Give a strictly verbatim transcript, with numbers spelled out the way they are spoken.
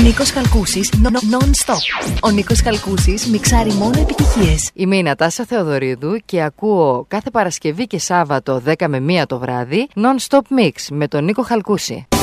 Νίκος Χαλκούσης, non-stop. Ο Νίκος Χαλκούσης μιξάρει μόνο επιτυχίες. Είμαι η Νατάσα Θεοδωρίδου και ακούω κάθε Παρασκευή και Σάββατο δέκα με μία το βράδυ non-stop mix με τον Νίκο Χαλκούση.